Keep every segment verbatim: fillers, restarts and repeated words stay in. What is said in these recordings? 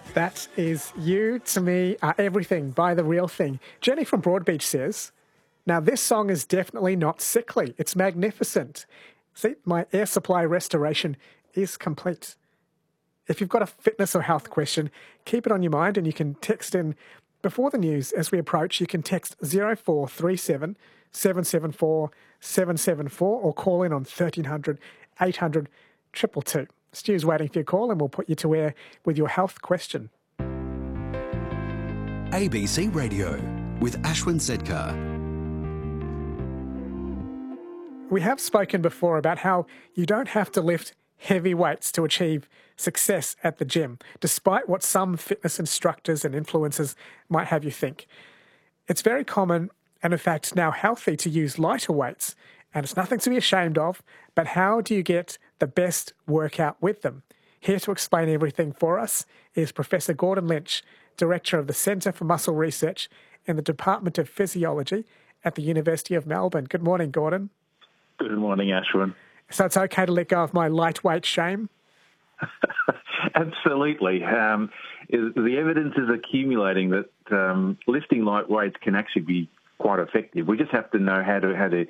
That is You to Me Are Everything by The Real Thing. Jenny from Broadbeach says, now this song is definitely not sickly. It's magnificent. See, my air supply restoration is complete. If you've got a fitness or health question, keep it on your mind and you can text in before the news as we approach. You can text zero four three seven, seven seven four, seven seven four or call in on thirteen hundred, eight hundred, two two two. Stu's waiting for your call and we'll put you to air with your health question. A B C Radio with Ashwin Sedkar. We have spoken before about how you don't have to lift heavy weights to achieve success at the gym, despite what some fitness instructors and influencers might have you think. It's very common and in fact now healthy to use lighter weights, and it's nothing to be ashamed of, but how do you get the best workout with them? Here to explain everything for us is Professor Gordon Lynch, Director of the Centre for Muscle Research in the Department of Physiology at the University of Melbourne. Good morning, Gordon. Good morning, Ashwin. So it's okay to let go of my lightweight shame? Absolutely. Um, the evidence is accumulating that um, lifting light weights can actually be quite effective. We just have to know how to how to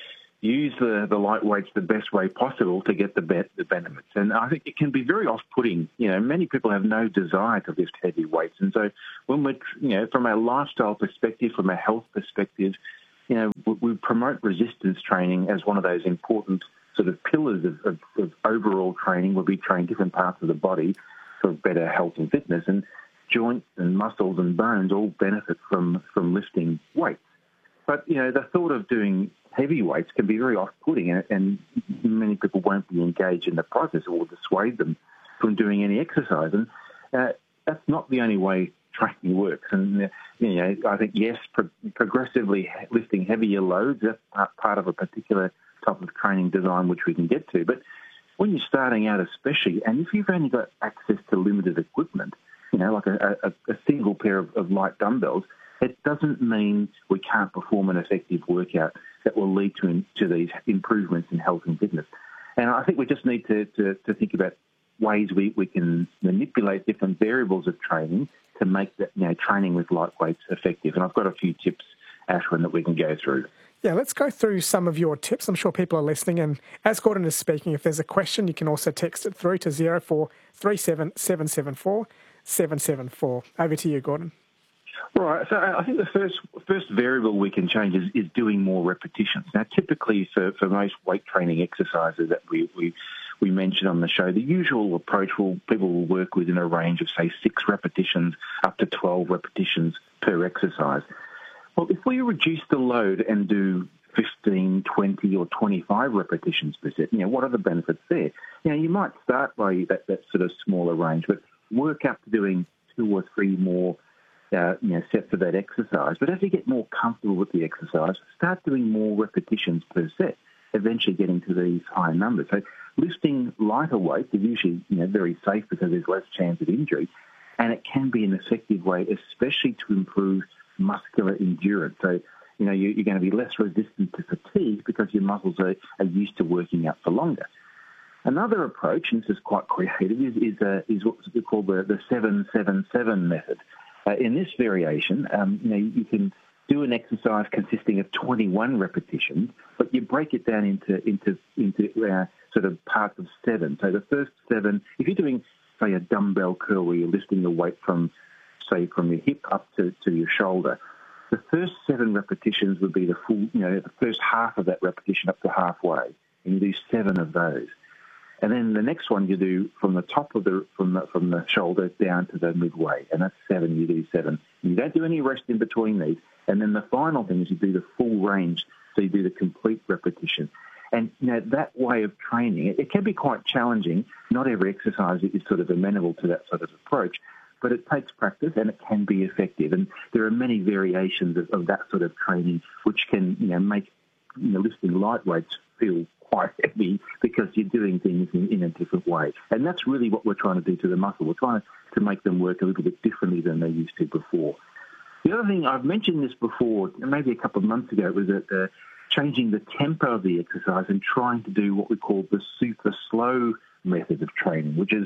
use the, the light weights the best way possible to get the, be- the benefits. And I think it can be very off-putting. You know, many people have no desire to lift heavy weights. And so when we're, you know, from a lifestyle perspective, from a health perspective, you know, we promote resistance training as one of those important sort of pillars of, of, of overall training, where we train different parts of the body for better health and fitness. And joints and muscles and bones all benefit from, from lifting weights. But, you know, the thought of doing heavy weights can be very off-putting, and, and many people won't be engaged in the process or will dissuade them from doing any exercise. And uh, that's not the only way training works. And, uh, you know, I think, yes, pro- progressively lifting heavier loads, that's part, part of a particular type of training design which we can get to. But when you're starting out especially, and if you've only got access to limited equipment, you know, like a, a, a single pair of, of light dumbbells, it doesn't mean we can't perform an effective workout that will lead to, to these improvements in health and fitness. And I think we just need to, to, to think about ways we, we can manipulate different variables of training to make that, you know, training with light weights effective. And I've got a few tips, Ashwin, that we can go through. Yeah, let's go through some of your tips. I'm sure people are listening. And as Gordon is speaking, if there's a question, you can also text it through to zero four three seven, seven seven four, seven seven four. Over to you, Gordon. Right. So I think the first first variable we can change is, is doing more repetitions. Now, typically for, for most weight training exercises that we, we we mention on the show, the usual approach will people will work within a range of, say, six repetitions up to twelve repetitions per exercise. Well, if we reduce the load and do fifteen, twenty or twenty-five repetitions per set, you know, what are the benefits there? You know, you might start by that, that sort of smaller range, but work up to doing two or three more Uh, you know, sets of that exercise. But as you get more comfortable with the exercise, start doing more repetitions per set, eventually getting to these higher numbers. So lifting lighter weights is usually, you know, very safe because there's less chance of injury, and it can be an effective way, especially to improve muscular endurance. So, you know, you, you're going to be less resistant to fatigue because your muscles are, are used to working out for longer. Another approach, and this is quite creative, is is, uh, is what we call the, the seven seven seven method. Uh, in this variation, um, you know, you can do an exercise consisting of twenty-one repetitions, but you break it down into into into uh, sort of parts of seven. So the first seven, if you're doing, say, a dumbbell curl where you're lifting the weight from, say, from your hip up to, to your shoulder, the first seven repetitions would be the full, you know, the first half of that repetition up to halfway, and you do seven of those. And then the next one you do from the top of the from the from the shoulder down to the midway, and that's seven. You do seven. You don't do any rest in between these. And then the final thing is you do the full range, so you do the complete repetition. And you know that way of training, it, it can be quite challenging. Not every exercise is sort of amenable to that sort of approach, but it takes practice and it can be effective. And there are many variations of, of that sort of training which can, you know, make, you know, lifting light weights feel quite heavy because you're doing things in, in a different way. And that's really what we're trying to do to the muscle. We're trying to, to make them work a little bit differently than they used to before. The other thing, I've mentioned this before, maybe a couple of months ago, was that uh, changing the tempo of the exercise and trying to do what we call the super slow method of training, which is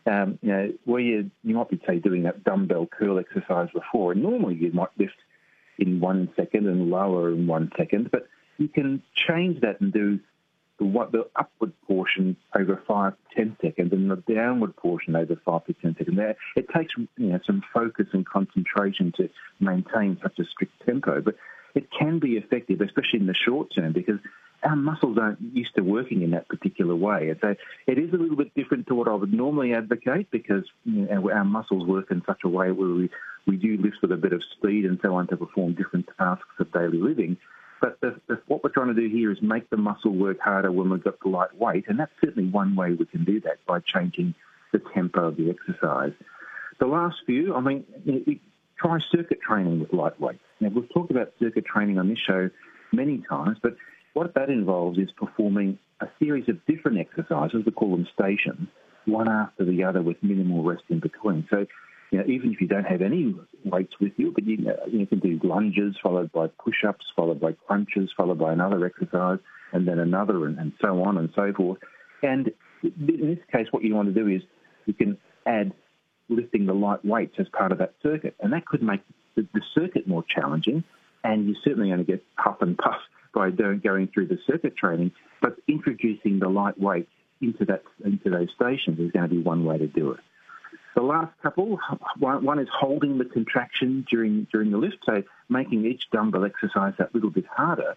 Um, you know, where you, you might be, say, doing that dumbbell curl exercise before, and normally you might lift in one second and lower in one second, but you can change that and do the, what, the upward portion over five to ten seconds and the downward portion over five to ten seconds. There, it takes you know, some focus and concentration to maintain such a strict tempo, but it can be effective, especially in the short term, because our muscles aren't used to working in that particular way. And so it is a little bit different to what I would normally advocate, because you know, our, our muscles work in such a way where we, we do lift with a bit of speed and so on to perform different tasks of daily living. But the, the, what we're trying to do here is make the muscle work harder when we've got the light weight, and that's certainly one way we can do that, by changing the tempo of the exercise. The last few, I mean, you know, try circuit training with light weight. Now, we've talked about circuit training on this show many times, but what that involves is performing a series of different exercises, we call them stations, one after the other with minimal rest in between. So, you know, even if you don't have any weights with you, but you, you can do lunges followed by push-ups, followed by crunches, followed by another exercise, and then another, and, and so on and so forth. And in this case, what you want to do is you can add lifting the light weights as part of that circuit, and that could make the, the circuit more challenging, and you're certainly going to get puff and puff by going through the circuit training, but introducing the light weight into that into those stations is going to be one way to do it. The last couple, one is holding the contraction during during the lift, so making each dumbbell exercise that little bit harder.